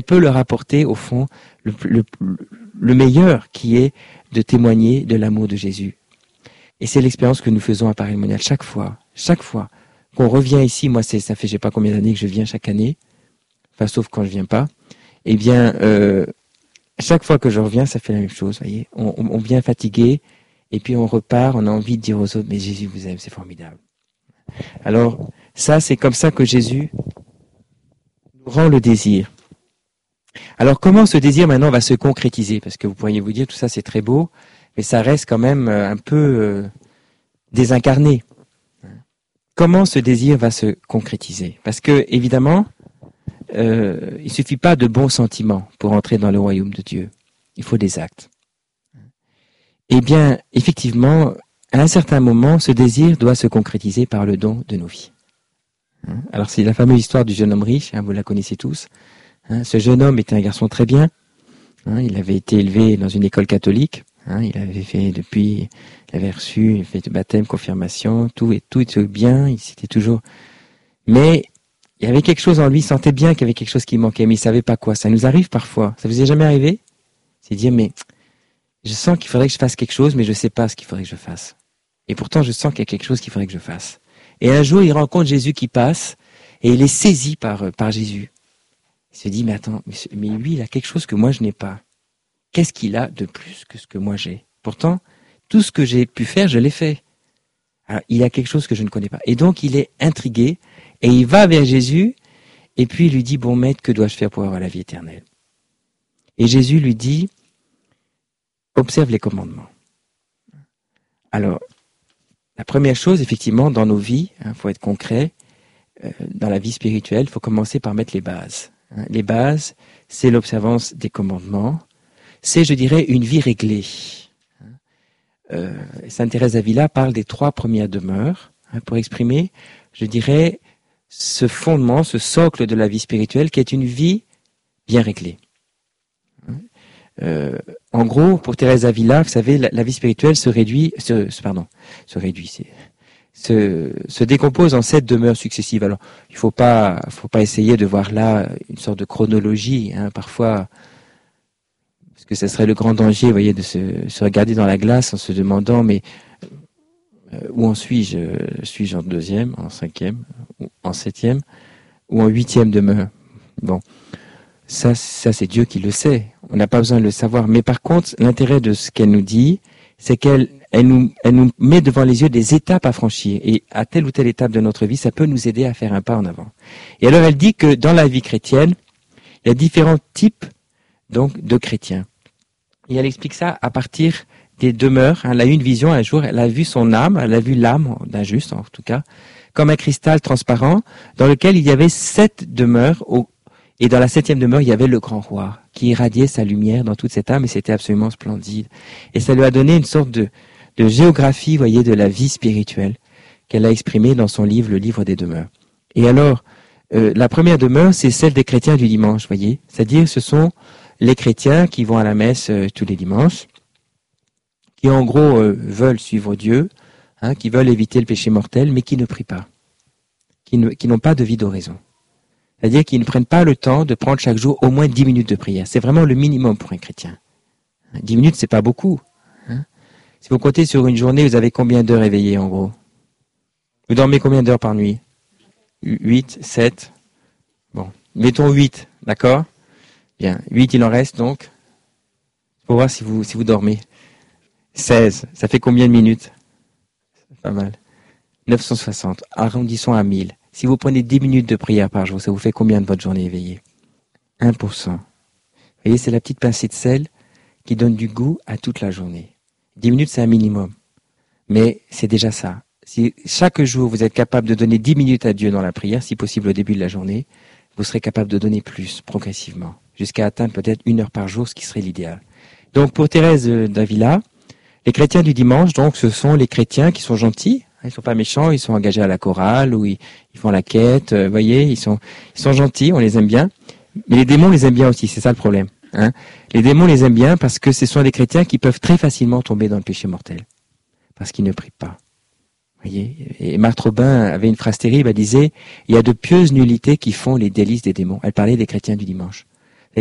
peut leur apporter au fond le meilleur qui est de témoigner de l'amour de Jésus. Et c'est l'expérience que nous faisons à Paris Monial chaque fois qu'on revient ici. Moi, ça fait je sais pas combien d'années que je viens chaque année, enfin sauf quand je viens pas. Eh bien, chaque fois que je reviens, ça fait la même chose. Voyez, on vient fatigué et puis on repart. On a envie de dire aux autres, mais Jésus vous aime, c'est formidable. Alors ça, c'est comme ça que Jésus nous rend le désir. Alors comment ce désir maintenant va se concrétiser? Parce que vous pourriez vous dire tout ça c'est très beau, mais ça reste quand même un peu désincarné. Comment ce désir va se concrétiser? Parce que évidemment, il suffit pas de bons sentiments pour entrer dans le royaume de Dieu. Il faut des actes. Eh bien, effectivement, à un certain moment, ce désir doit se concrétiser par le don de nos vies. Alors c'est la fameuse histoire du jeune homme riche, vous la connaissez tous. Ce jeune homme était un garçon très bien. Il avait été élevé dans une école catholique. Il avait fait il avait fait baptême, confirmation, tout était bien. Il s'était toujours. Mais il y avait quelque chose en lui. Il sentait bien qu'il y avait quelque chose qui manquait, mais il savait pas quoi. Ça nous arrive parfois. Ça vous est jamais arrivé? C'est dire mais je sens qu'il faudrait que je fasse quelque chose, mais je sais pas ce qu'il faudrait que je fasse. Et pourtant je sens qu'il y a quelque chose qu'il faudrait que je fasse. Et un jour il rencontre Jésus qui passe et il est saisi par Jésus. Il se dit, mais attends, mais lui, il a quelque chose que moi, je n'ai pas. Qu'est-ce qu'il a de plus que ce que moi j'ai? Pourtant, tout ce que j'ai pu faire, je l'ai fait. Alors, il a quelque chose que je ne connais pas. Et donc, il est intrigué, et il va vers Jésus, et puis il lui dit, bon maître, que dois-je faire pour avoir la vie éternelle? Et Jésus lui dit, observe les commandements. Alors, la première chose, effectivement, dans nos vies, faut être concret, dans la vie spirituelle, il faut commencer par mettre les bases. Les bases, c'est l'observance des commandements. C'est, je dirais, une vie réglée. Sainte Thérèse d'Avila parle des 3 premières demeures pour exprimer, je dirais, ce fondement, ce socle de la vie spirituelle qui est une vie bien réglée. En gros, pour Thérèse d'Avila, vous savez, la vie spirituelle se décompose en 7 demeures successives. Alors, il faut pas essayer de voir là une sorte de chronologie, parfois, parce que ce serait le grand danger, vous voyez, de se regarder dans la glace en se demandant, mais où en suis-je? Suis-je en 2e, en 5e, en 7e, ou en 8e demeure? Bon, ça c'est Dieu qui le sait. On n'a pas besoin de le savoir. Mais par contre, l'intérêt de ce qu'elle nous dit, c'est qu'elle nous met devant les yeux des étapes à franchir. Et à telle ou telle étape de notre vie, ça peut nous aider à faire un pas en avant. Et alors, elle dit que dans la vie chrétienne, il y a différents types, donc, de chrétiens. Et elle explique ça à partir des demeures. Elle a eu une vision un jour, elle a vu son âme, elle a vu l'âme d'un juste, en tout cas, comme un cristal transparent, dans lequel il y avait 7 demeures, et dans la 7e demeure, il y avait le grand roi, qui irradiait sa lumière dans toute cette âme, et c'était absolument splendide. Et ça lui a donné une sorte de géographie, vous voyez, de la vie spirituelle, qu'elle a exprimée dans son livre, le livre des demeures. Et alors, la première demeure, c'est celle des chrétiens du dimanche, vous voyez. C'est-à-dire, ce sont les chrétiens qui vont à la messe tous les dimanches, qui en gros veulent suivre Dieu, qui veulent éviter le péché mortel, mais qui ne prient pas, qui n'ont pas de vie d'oraison. C'est-à-dire qu'ils ne prennent pas le temps de prendre chaque jour au moins 10 minutes de prière. C'est vraiment le minimum pour un chrétien. 10 minutes, c'est pas beaucoup. Si vous comptez sur une journée, vous avez combien d'heures éveillées en gros? Vous dormez combien d'heures par nuit? 8, 7? Bon, mettons 8, d'accord? Bien, 8 il en reste donc. Pour voir si vous dormez. 16, ça fait combien de minutes? Pas mal. 960, arrondissons à 1000. Si vous prenez 10 minutes de prière par jour, ça vous fait combien de votre journée éveillée? 1%. Vous voyez, c'est la petite pincée de sel qui donne du goût à toute la journée. 10 minutes, c'est un minimum. Mais c'est déjà ça. Si chaque jour, vous êtes capable de donner 10 minutes à Dieu dans la prière, si possible au début de la journée, vous serez capable de donner plus, progressivement, jusqu'à atteindre peut-être 1 heure par jour, ce qui serait l'idéal. Donc, pour Thérèse d'Avila, les chrétiens du dimanche, donc, ce sont les chrétiens qui sont gentils. Ils sont pas méchants, ils sont engagés à la chorale, ou ils font la quête, vous voyez, ils sont gentils, on les aime bien. Mais les démons les aiment bien aussi, c'est ça le problème. Les démons les aiment bien parce que ce sont des chrétiens qui peuvent très facilement tomber dans le péché mortel. Parce qu'ils ne prient pas. Vous voyez, et Marthe Robin avait une phrase terrible, elle disait, il y a de pieuses nullités qui font les délices des démons. Elle parlait des chrétiens du dimanche.